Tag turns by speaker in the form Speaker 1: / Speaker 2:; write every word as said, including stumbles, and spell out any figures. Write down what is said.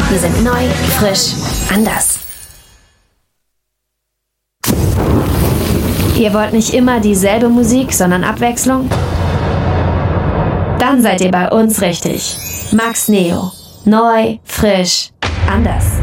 Speaker 1: Wir sind neu, frisch, anders. Ihr wollt nicht immer dieselbe Musik, sondern Abwechslung? Dann seid ihr bei uns richtig. Max Neo. Neu, frisch, anders.